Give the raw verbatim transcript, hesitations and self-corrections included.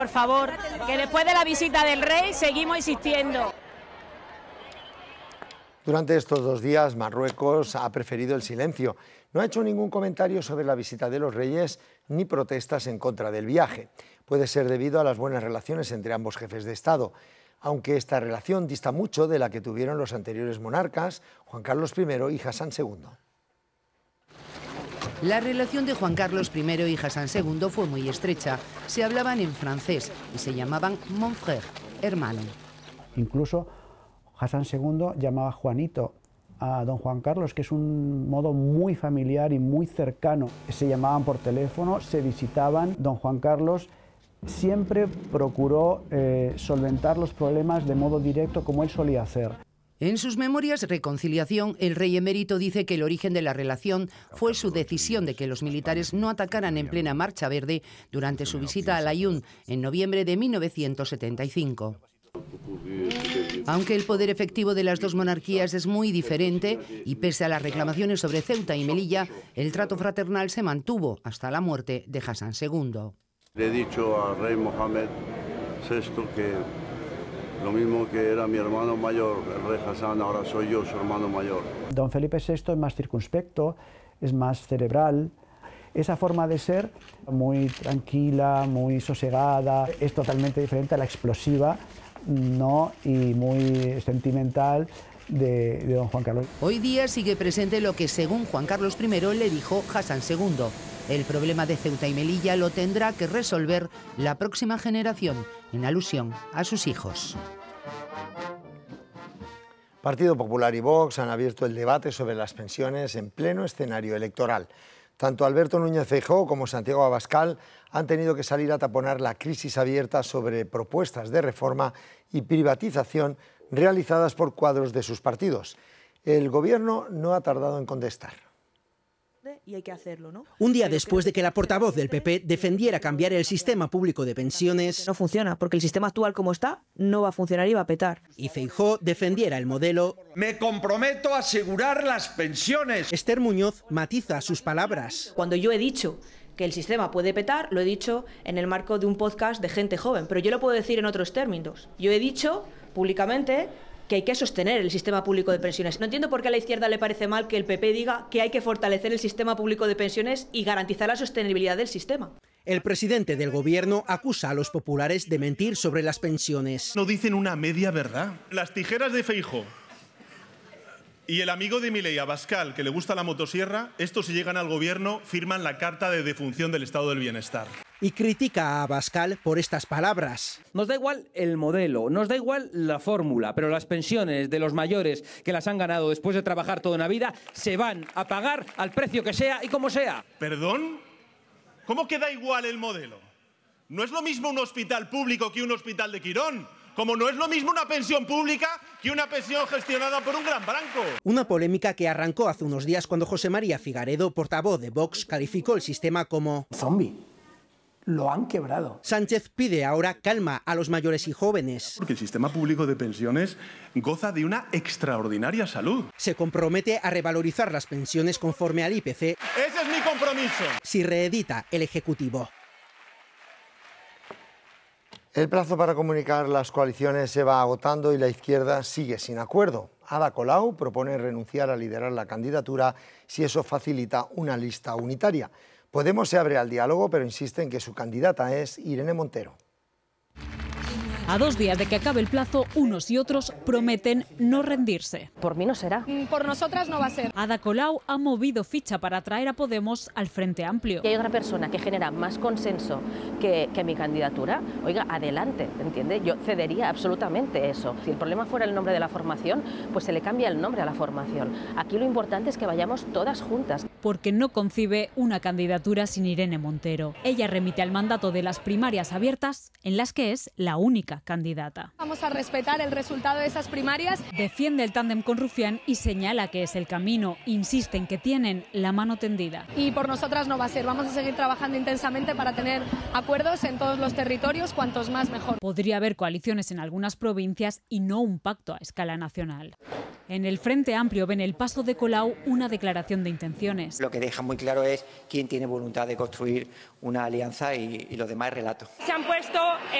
Por favor, que después de la visita del rey seguimos insistiendo. Durante estos dos días, Marruecos ha preferido el silencio. No ha hecho ningún comentario sobre la visita de los reyes ni protestas en contra del viaje. Puede ser debido a las buenas relaciones entre ambos jefes de Estado, aunque esta relación dista mucho de la que tuvieron los anteriores monarcas, Juan Carlos primero y Hassan segundo. La relación de Juan Carlos primero y Hassan segundo fue muy estrecha. Se hablaban en francés y se llamaban mon frère, hermano. Incluso Hassan segundo llamaba Juanito a don Juan Carlos, que es un modo muy familiar y muy cercano. Se llamaban por teléfono, se visitaban. Don Juan Carlos siempre procuró eh, solventar los problemas de modo directo, como él solía hacer. En sus memorias Reconciliación, el rey emérito dice que el origen de la relación fue su decisión de que los militares no atacaran en plena Marcha Verde durante su visita a Laayoune en noviembre de mil novecientos setenta y cinco. Aunque el poder efectivo de las dos monarquías es muy diferente y pese a las reclamaciones sobre Ceuta y Melilla, el trato fraternal se mantuvo hasta la muerte de Hassan segundo. Le he dicho al rey Mohamed sexto que lo mismo que era mi hermano mayor, el rey Hassan, ahora soy yo su hermano mayor. Don Felipe sexto es más circunspecto, es más cerebral. Esa forma de ser, muy tranquila, muy sosegada, es totalmente diferente a la explosiva, ¿no? Y muy sentimental de, de don Juan Carlos. Hoy día sigue presente lo que, según Juan Carlos primero, le dijo Hassan segundo. El problema de Ceuta y Melilla lo tendrá que resolver la próxima generación, en alusión a sus hijos. Partido Popular y Vox han abierto el debate sobre las pensiones en pleno escenario electoral. Tanto Alberto Núñez Feijóo como Santiago Abascal han tenido que salir a taponar la crisis abierta sobre propuestas de reforma y privatización realizadas por cuadros de sus partidos. El Gobierno no ha tardado en contestar. Y hay que hacerlo, ¿no? Un día después de que la portavoz del P P defendiera cambiar el sistema público de pensiones, no funciona, porque el sistema actual como está no va a funcionar y va a petar. Y Feijóo defendiera el modelo. Me comprometo a asegurar las pensiones. Esther Muñoz matiza sus palabras. Cuando yo he dicho que el sistema puede petar, lo he dicho en el marco de un podcast de gente joven, pero yo lo puedo decir en otros términos. Yo he dicho públicamente que hay que sostener el sistema público de pensiones. No entiendo por qué a la izquierda le parece mal que el P P diga que hay que fortalecer el sistema público de pensiones y garantizar la sostenibilidad del sistema. El presidente del Gobierno acusa a los populares de mentir sobre las pensiones. No dicen una media verdad. Las tijeras de Feijóo y el amigo de Milei, Abascal, que le gusta la motosierra, estos si llegan al Gobierno firman la carta de defunción del Estado del Bienestar. Y critica a Abascal por estas palabras. Nos da igual el modelo, nos da igual la fórmula, pero las pensiones de los mayores que las han ganado después de trabajar toda una vida se van a pagar al precio que sea y como sea. ¿Perdón? ¿Cómo que da igual el modelo? No es lo mismo un hospital público que un hospital de Quirón, como no es lo mismo una pensión pública que una pensión gestionada por un gran banco. Una polémica que arrancó hace unos días cuando José María Figaredo, portavoz de Vox, calificó el sistema como zombie. Lo han quebrado. Sánchez pide ahora calma a los mayores y jóvenes. Porque el sistema público de pensiones goza de una extraordinaria salud. Se compromete a revalorizar las pensiones conforme al I P C. ¡Ese es mi compromiso! Si reedita el Ejecutivo. El plazo para comunicar las coaliciones se va agotando y la izquierda sigue sin acuerdo. Ada Colau propone renunciar a liderar la candidatura si eso facilita una lista unitaria. Podemos se abre al diálogo, pero insiste en que su candidata es Irene Montero. A dos días de que acabe el plazo, unos y otros prometen no rendirse. Por mí no será. Por nosotras no va a ser. Ada Colau ha movido ficha para atraer a Podemos al Frente Amplio. Y hay otra persona que genera más consenso que, que mi candidatura. Oiga, adelante, ¿entiende? Yo cedería absolutamente eso. Si el problema fuera el nombre de la formación, pues se le cambia el nombre a la formación. Aquí lo importante es que vayamos todas juntas. Porque no concibe una candidatura sin Irene Montero. Ella remite al mandato de las primarias abiertas, en las que es la única candidata. Vamos a respetar el resultado de esas primarias. Defiende el tándem con Rufián y señala que es el camino. Insiste en que tienen la mano tendida. Y por nosotras no va a ser. Vamos a seguir trabajando intensamente para tener acuerdos en todos los territorios, cuantos más mejor. Podría haber coaliciones en algunas provincias y no un pacto a escala nacional. En el Frente Amplio ven el paso de Colau una declaración de intenciones. posiciones. Lo que deja muy claro es quién tiene voluntad de construir una alianza y, y lo demás es relato. Se han puesto